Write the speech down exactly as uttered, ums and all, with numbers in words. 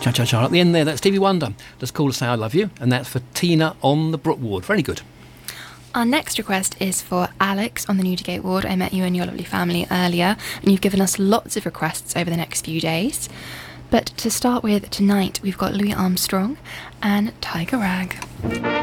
cha-cha-cha at the end there. That's Stevie Wonder. Just call to say I love you. And that's for Tina on the Brook ward. Very good. Our next request is for Alex on the Newdigate ward. I met you and your lovely family earlier, and you've given us lots of requests over the next few days. But to start with, tonight we've got Louis Armstrong and Tiger Rag.